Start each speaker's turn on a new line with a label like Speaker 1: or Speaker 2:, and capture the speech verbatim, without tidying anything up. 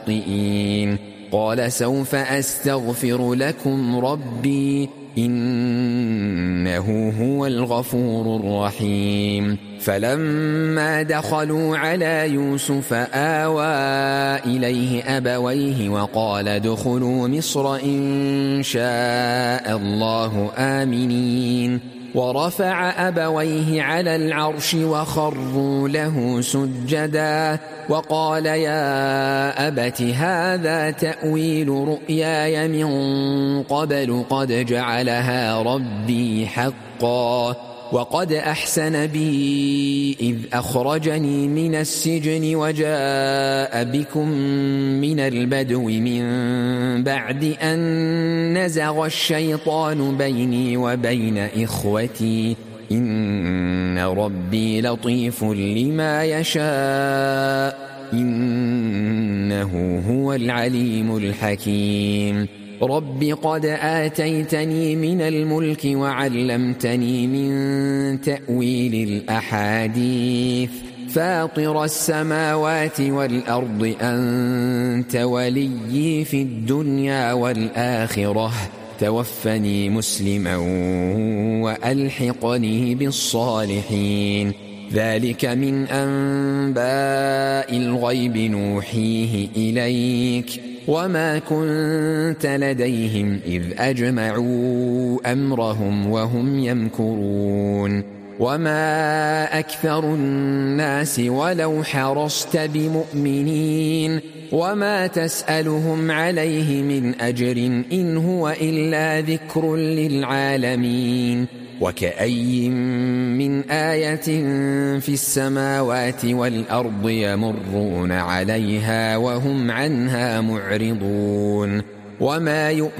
Speaker 1: الخاطئين. قال سوف أستغفر لكم ربي إنه هو الغفور الرحيم. فلما دخلوا على يوسف آوى إليه أبويه وقال ادخلوا مصر إن شاء الله آمنين. ورفع أبويه على العرش وخروا له سجدا وقال يا أبت هذا تأويل رؤياي من قبل قد جعلها ربي حقا وقد أحسن بي إذ أخرجني من السجن وجاء بكم من البدو من بعد أن نزغ الشيطان بيني وبين إخوتي إن ربي لطيف لما يشاء إنه هو العليم الحكيم. رب قد آتيتني من الملك وعلمتني من تأويل الأحاديث فاطر السماوات والأرض أنت وليي في الدنيا والآخرة توفني مسلما وألحقني بالصالحين. ذلك من أنباء الغيب نوحيه إليك وما كنت لديهم إذ أجمعوا أمرهم وهم يمكرون. وما أكثر الناس ولو حرصت بمؤمنين وما تسألهم عليه من أجر إن هو إلا ذكر للعالمين. وكأي من آية في السماوات والأرض يمرون عليها وهم عنها معرضون. وما